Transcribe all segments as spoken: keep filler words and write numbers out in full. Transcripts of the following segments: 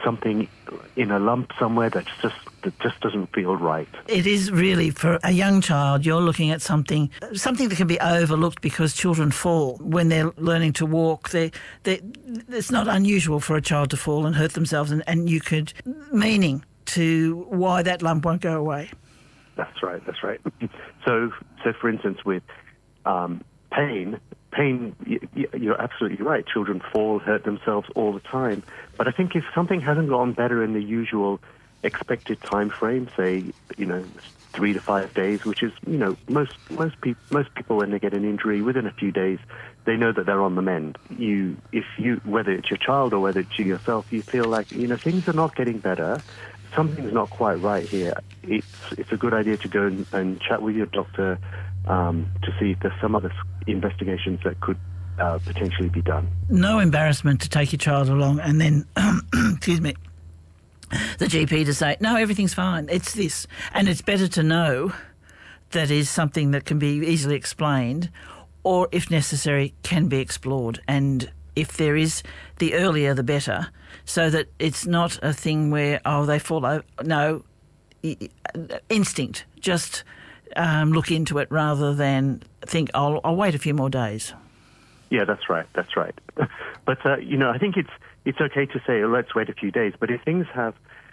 something in a lump somewhere that just that just doesn't feel right. It is really, for a young child, you're looking at something something that can be overlooked because children fall when they're learning to walk. They, they, it's not unusual for a child to fall and hurt themselves, and, and you could meaning to why that lump won't go away. That's right. That's right. So, so for instance, with um, pain. Pain, you're absolutely right. Children fall, hurt themselves all the time. But I think if something hasn't gone better in the usual expected time frame, say, you know, three to five days, which is, you know, most most people most people when they get an injury within a few days, they know that they're on the mend. You, if you, whether it's your child or whether it's you yourself, you feel like, you know, things are not getting better. Something's not quite right here. It's it's a good idea to go and, and chat with your doctor um, to see if there's some other investigations that could uh, potentially be done. No embarrassment to take your child along and then, excuse me, the G P to say, no, everything's fine, it's this. And it's better to know that is something that can be easily explained or, if necessary, can be explored. And if there is, the earlier the better, so that it's not a thing where, oh, they fall over. No, instinct. Just um, look into it rather than think, I'll, I'll wait a few more days. Yeah, that's right. That's right. But, uh, you know, I think it's it's okay to say, oh, let's wait a few days. But if things have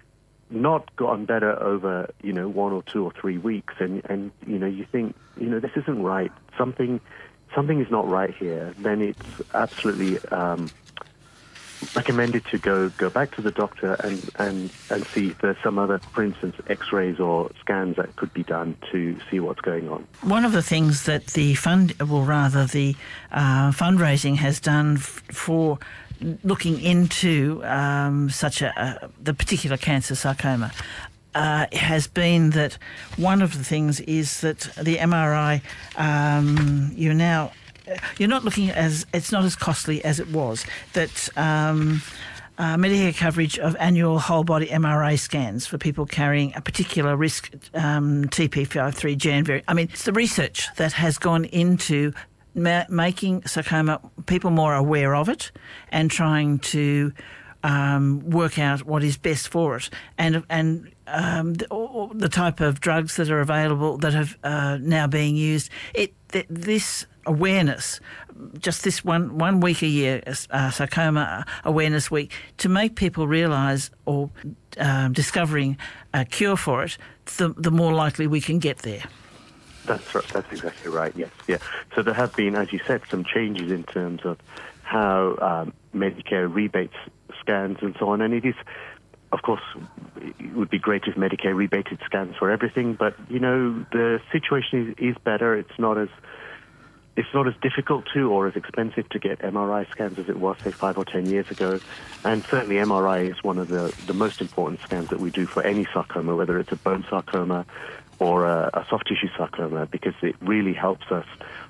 not gotten better over, you know, one or two or three weeks and, and you know, you think, you know, this isn't right, something something is not right here, then it's absolutely um, recommended to go go back to the doctor and, and, and see if there's some other, for instance, x-rays or scans that could be done to see what's going on. One of the things that the fund, well, rather the uh, fundraising has done f- for looking into um, such a, a the particular cancer, sarcoma, uh, has been that one of the things is that the M R I, um, you're now you're not looking as it's not as costly as it was. That um, uh, Medicare coverage of annual whole body M R I scans for people carrying a particular risk um, T P fifty-three gene variant. I mean, it's the research that has gone into Ma- making sarcoma, people more aware of it and trying to um, work out what is best for it, and and um, the, or the type of drugs that are available that have uh, now being used. It th- this awareness, just this one one week a year, uh, sarcoma awareness week, to make people realise or um, discovering a cure for it, the the more likely we can get there. That's right. That's exactly right. Yes, yeah. So there have been, as you said, some changes in terms of how um, Medicare rebates scans and so on. And it is, of course, it would be great if Medicare rebated scans for everything. But you know, the situation is, is better. It's not as it's not as difficult to or as expensive to get M R I scans as it was, say, five or ten years ago. And certainly, M R I is one of the the most important scans that we do for any sarcoma, whether it's a bone sarcoma or a, a soft tissue sarcoma, because it really helps us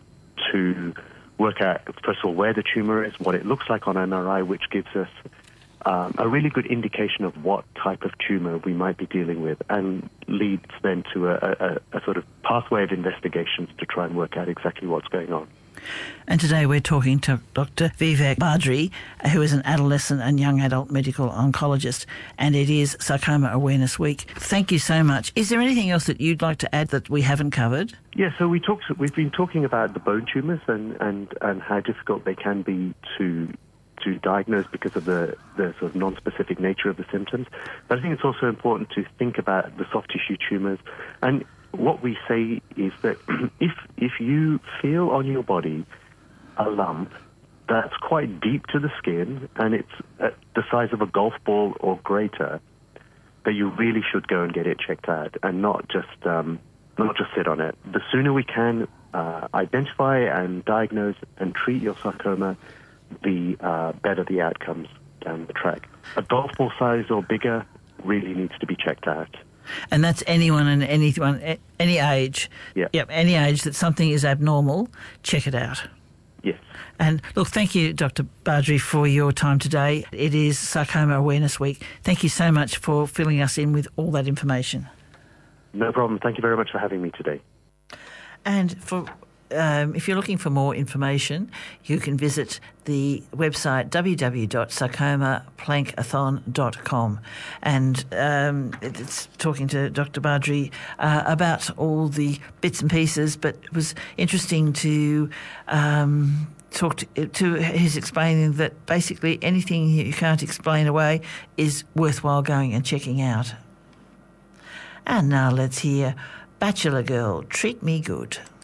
to work out, first of all, where the tumor is, what it looks like on M R I, which gives us um, a really good indication of what type of tumor we might be dealing with, and leads then to a, a, a sort of pathway of investigations to try and work out exactly what's going on. And today we're talking to Doctor Vivek Badri, who is an adolescent and young adult medical oncologist, and it is Sarcoma Awareness Week. Thank you so much. Is there anything else that you'd like to add that we haven't covered? Yeah, so we talked, we've been talking about the bone tumours and, and, and how difficult they can be to to diagnose because of the, the sort of non-specific nature of the symptoms. But I think it's also important to think about the soft tissue tumours. And what we say is that if if you feel on your body a lump that's quite deep to the skin and it's at the size of a golf ball or greater, that you really should go and get it checked out and not just um, not just sit on it. The sooner we can uh, identify and diagnose and treat your sarcoma, the uh, better the outcomes down the track. A golf ball size or bigger really needs to be checked out. And that's anyone and anyone, any age. Yeah. Yep, any age that something is abnormal, check it out. Yes. And look, thank you, Doctor Badri, for your time today. It is Sarcoma Awareness Week. Thank you so much for filling us in with all that information. No problem. Thank you very much for having me today. And for um, if you're looking for more information, you can visit the website w w w dot sarcoma plankathon dot com, and um, it's talking to Doctor Badri uh, about all the bits and pieces, but it was interesting to um, talk to, to his explaining that basically anything you can't explain away is worthwhile going and checking out. And now let's hear Bachelor Girl, Treat Me Good.